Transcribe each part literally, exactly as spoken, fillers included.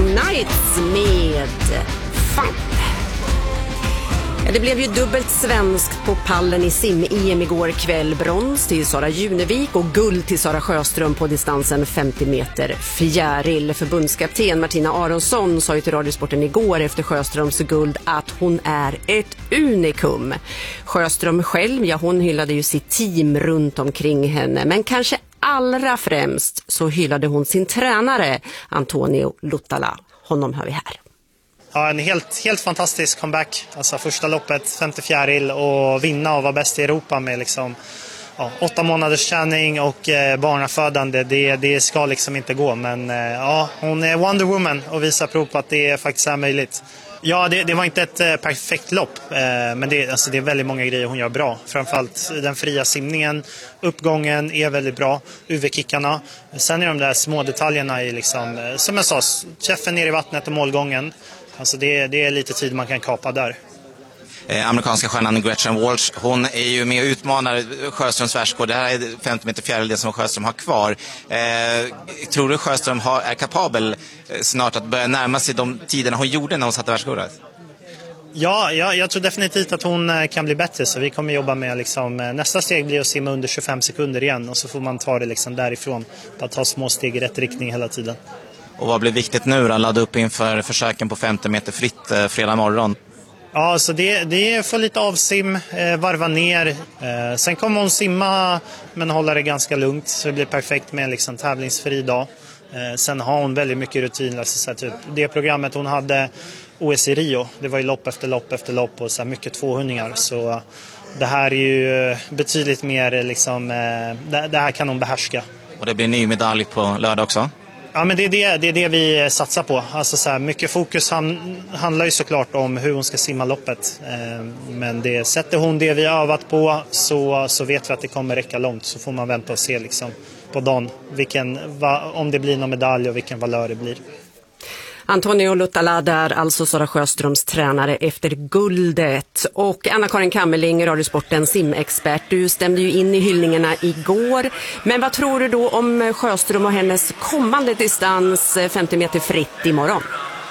Nights med Fun. Ja, det blev ju dubbelt svenskt på pallen i sim-E M igår kväll. Brons till Sara Junevik och guld till Sara Sjöström på distansen femtio meter fjäril. Förbundskapten Martina Aronsson sa ju till Radiosporten igår efter Sjöströms guld att hon är ett unikum. Sjöström själv, ja, hon hyllade ju sitt team runt omkring henne, men kanske allra främst så hyllade hon sin tränare Antonio Luttala. Honom hör vi här. Ja, en helt, helt fantastisk comeback. Alltså första loppet, femte fjäril och vinna och vara bäst i Europa med liksom, ja, åtta månaders träning och eh, barnafödande. Det, det ska liksom inte gå. Men eh, ja, hon är Wonder Woman och visar prov på att det faktiskt är möjligt. Ja, det, det var inte ett eh, perfekt lopp, eh, men det, alltså, det är väldigt många grejer hon gör bra. Framförallt den fria simningen, uppgången är väldigt bra, U V-kickarna. Sen är de där små detaljerna i, liksom, eh, som jag sa, träffen ner i vattnet och målgången. Alltså det, det är lite tid man kan kapa där. Eh, amerikanska stjärnan Gretchen Walsh, hon är ju med och utmanar Sjöströms världsrekord. Det här är femtio meter fjäril, det som Sjöström har kvar. Eh, tror du Sjöström har, är kapabel eh, snart att börja närma sig de tiderna hon gjorde när hon satte världsrekordet? Ja, ja, jag tror definitivt att hon kan bli bättre, så vi kommer jobba med liksom, nästa steg blir att simma under tjugofem sekunder igen och så får man ta det liksom därifrån, bara ta små steg i rätt riktning hela tiden. Och vad blir viktigt nu då? Ladda upp inför försöken på femtio meter fritt eh, fredag morgon. Ja, så det, det är för lite avsim, eh, varva ner. Eh, sen kommer hon simma men hålla det ganska lugnt, så det blir perfekt med en liksom, tävlingsfri dag. Eh, sen har hon väldigt mycket rutin. Alltså, så här, typ, det programmet hon hade O S i Rio, det var ju lopp efter lopp efter lopp och så här, mycket tvåhundringar. Så det här är ju betydligt mer, liksom, eh, det, det här kan hon behärska. Och det blir en ny medalj på lördag också? Ja, men det är det, det är det vi satsar på. Alltså så här, mycket fokus han, handlar ju såklart om hur hon ska simma loppet. Eh, men det, sätter hon det vi har övat på så, så vet vi att det kommer räcka långt. Så får man vänta och se liksom, på dagen vilken, va, om det blir någon medalj och vilken valör det blir. Antonio Luttala där, alltså Sara Sjöströms tränare efter guldet. Och Anna-Karin Kammerling, Radiosportens simexpert, du stämde ju in i hyllningarna igår. Men vad tror du då om Sjöström och hennes kommande distans femtio meter fritt imorgon?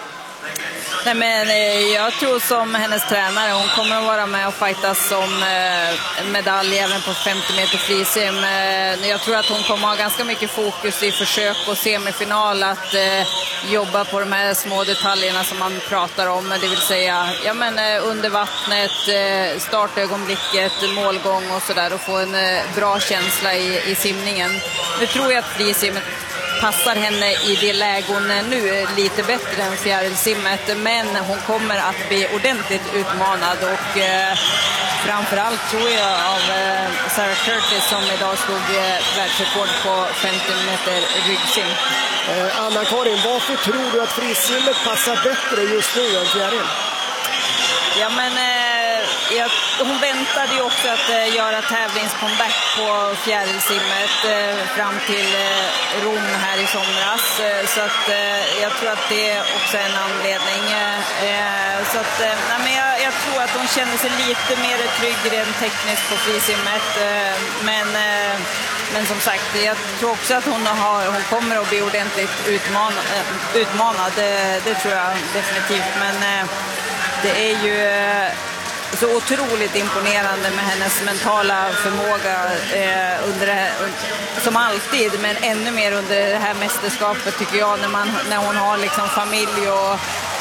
Nej, men jag tror som hennes tränare, hon kommer att vara med och fightas om eh, medalj även på femtio meter frisim. Eh, jag tror att hon kommer ha ganska mycket fokus i försök och semifinal att eh, jobba på de här små detaljerna som man pratar om, det vill säga ja, men, eh, under vattnet, eh, startögonblicket, målgång och sådär, och få en eh, bra känsla i, i simningen. Nu tror jag att frisimmet passar henne i det läge hon nu lite bättre än fjärilsimmet, men hon kommer att bli ordentligt utmanad och eh, framförallt tror jag av eh, Sarah Curtis som idag slog eh, världsrekord på femtio meter ryggsim. Eh, Anna-Karin, varför tror du att frisimmet passar bättre just nu än fjäril? Ja, men eh, jag, hon väntade ju också att eh, göra tävlingscomeback på fjärilsimmet eh, fram till eh, Rom här i somras. Eh, så att eh, jag tror att det också är en anledning. Eh, så att, eh, nej, men jag, jag tror att hon känner sig lite mer trygg rent tekniskt på frisimmet. Eh, men, eh, men som sagt, jag tror också att hon, har, hon kommer att bli ordentligt utman, eh, utmanad. Det, det tror jag definitivt. Men eh, det är ju så otroligt imponerande med hennes mentala förmåga eh, under det här, som alltid, men ännu mer under det här mästerskapet tycker jag, när, man, när hon har liksom familj och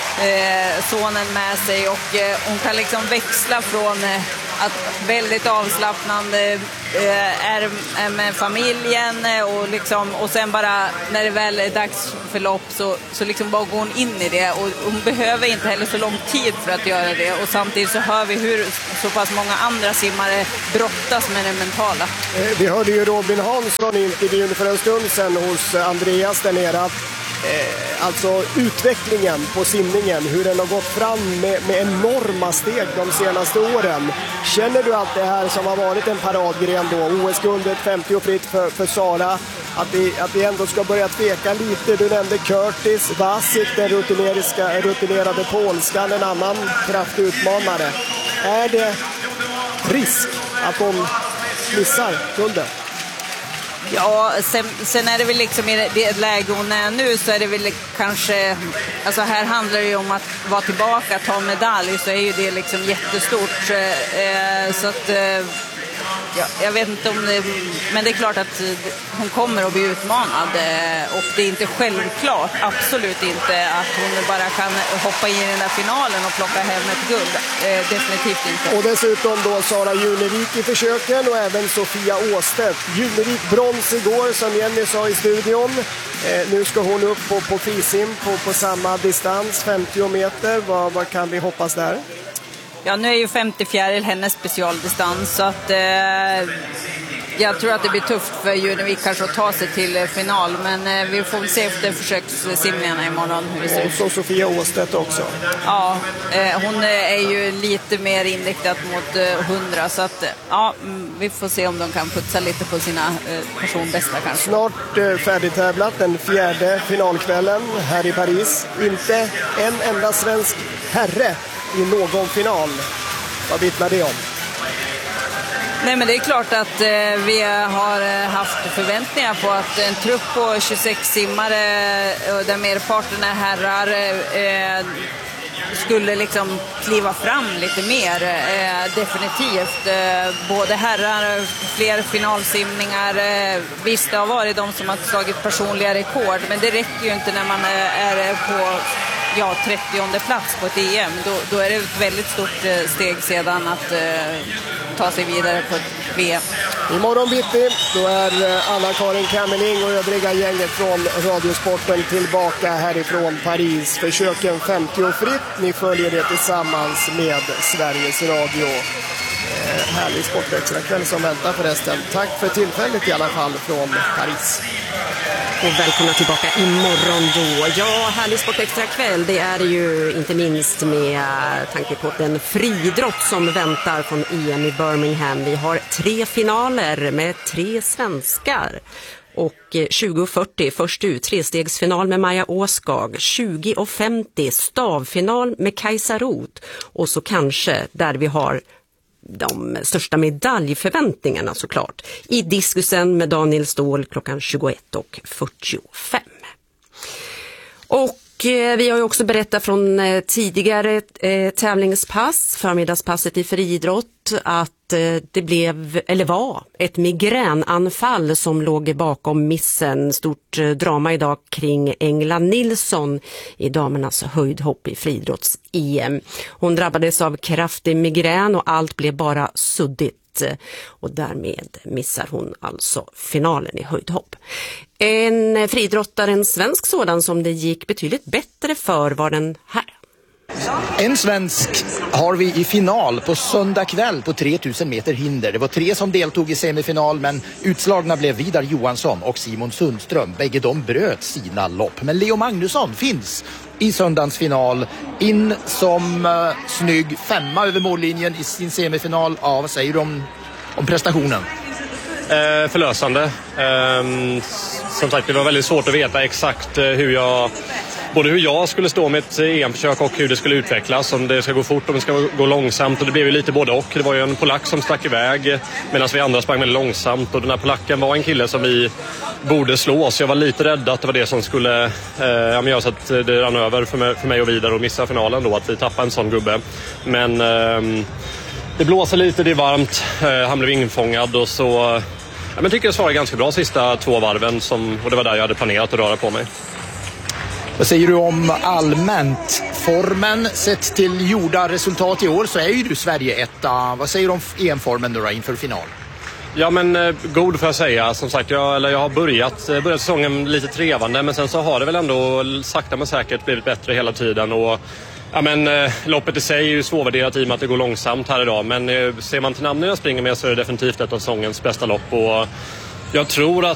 eh, sonen med sig och eh, hon kan liksom växla från eh, att väldigt avslappnande eh, är, är med familjen och, liksom, och sen bara när det väl är dags för lopp så, så liksom bara går hon in i det, och hon behöver inte heller så lång tid för att göra det, och samtidigt så hör vi hur så pass många andra simmare brottas med det mentala. Vi hörde ju Robin Hansson i intervjun för en stund sedan hos Andreas där nere att Eh, alltså utvecklingen på simningen, hur den har gått fram med, med enorma steg de senaste åren. Känner du att det här som har varit en paradgren då, O S-guldet femtio fritt för, för Sara, att vi, att vi ändå ska börja tveka lite? Du nämnde Curtis, Vasik, den rutinerade polskan, en annan kraftig utmanare. Är det risk att de missar guldet? Ja, sen, sen är det väl liksom i det läge hon är nu så är det väl kanske, alltså här handlar det ju om att vara tillbaka, ta medalj, så är ju det liksom jättestort. Eh, så att, eh, ja, jag vet inte om det, men det är klart att hon kommer att bli utmanad eh, och det är inte självklart, absolut inte, att hon bara kan hoppa in i den där finalen och plocka hem ett guld. Eh, definitivt inte. Och dessutom då Sara Junevik i försöken och även Sofia Åstedt. Junevik brons igår som Jenny sa i studion. Eh, nu ska hon upp på, på frisim på, på samma distans, femtio meter. Vad, vad kan vi hoppas där? Ja, nu är ju femtio fjäril hennes specialdistans, så att eh, jag tror att det blir tufft för Junevik kanske att ta sig till final, men eh, vi får väl se efter försökssimningarna imorgon hur det ser ut. Och så Sofia Åstedt också. Ja, eh, hon är ju lite mer inriktad mot eh, hundra, så att ja, vi får se om de kan putsa lite på sina eh, personbästa kanske. Snart eh, färdigtävlat den fjärde finalkvällen här i Paris. Inte en enda svensk herre i någon final. Vad vittnar det om? Nej, men det är klart att eh, vi har eh, haft förväntningar på att en trupp på tjugosex simmare och där merparten är herrar eh, skulle liksom kliva fram lite mer, eh, definitivt. Eh, både herrar, fler finalsimningar. Eh, visst, det har varit de som har tagit personliga rekord, men det räcker ju inte när man är, är på ja, trettionde plats på ett E M. Då, då är det ett väldigt stort eh, steg sedan att eh, ta sig vidare på ett V M. Imorgon bitti, då är eh, Anna-Karin Kammerling och övriga gänget från Radiosporten tillbaka härifrån Paris. Försöken femtio fritt. Ni följer det tillsammans med Sveriges Radio. Eh, härlig sportextrakväll som väntar förresten. Tack för tillfället i alla fall från Paris. Och välkomna tillbaka imorgon då. Ja, härlig sportextra kväll. Det är ju inte minst med tanke på den friidrott som väntar från E M i Birmingham. Vi har tre finaler med tre svenskar. Och tjugo fyrtio först ut, trestegsfinal med Maja Åskag. tjugo femtio stavfinal med Kajsa Roth. Och så kanske där vi har de största medaljförväntningarna såklart. I diskusen med Daniel Ståhl klockan tjugoett och fyrtiofem. Och eh, vi har ju också berättat från eh, tidigare eh, tävlingspass, förmiddagspasset i friidrott, att eh, det blev, eller var, ett migränanfall som låg bakom missen. Stort eh, drama idag kring Engla Nilsson i damernas höjdhopp i friidrotts-E M. Hon drabbades av kraftig migrän och allt blev bara suddigt. Och därmed missar hon alltså finalen i höjdhopp. En friidrottare, en svensk sådan som det gick betydligt bättre för, var den här. En svensk har vi i final på söndag kväll på tre tusen meter hinder. Det var tre som deltog i semifinal, men utslagna blev Vidar Johansson och Simon Sundström. Bägge de bröt sina lopp. Men Leo Magnusson finns i söndagens final in som uh, snygg femma över mållinjen i sin semifinal. Ja, vad säger du om, om prestationen? Eh, förlösande. Eh, som sagt, det var väldigt svårt att veta exakt eh, hur jag... Både hur jag skulle stå med ett E M-försök och hur det skulle utvecklas. Om det ska gå fort, om det ska gå långsamt. Och det blev ju lite både och. Det var ju en polack som stack iväg medan vi andra sprang väldigt långsamt. Och den här polacken var en kille som vi borde slå. Så jag var lite rädd att det var det som skulle eh, ja, göra så att det rann över för mig, för mig och vidare och missa finalen då. Att vi tappade en sån gubbe. Men eh, det blåser lite, det är varmt. Eh, han blev infångad och så... Ja, men tycker jag svarade ganska bra sista två varven. Som, och det var där jag hade planerat att röra på mig. Vad säger du om allmänt formen? Sett till gjorda resultat i år så är ju du Sverige etta. Vad säger du om E M-formen då inför final? Ja, men eh, god får jag säga. Som sagt, jag, eller jag har börjat, börjat säsongen lite trevande. Men sen så har det väl ändå sakta men säkert blivit bättre hela tiden. Och ja, men eh, loppet i sig är ju svårvärderat i och med att det går långsamt här idag. Men eh, ser man till namnen jag springer med så är det definitivt ett av säsongens bästa lopp. Och jag tror att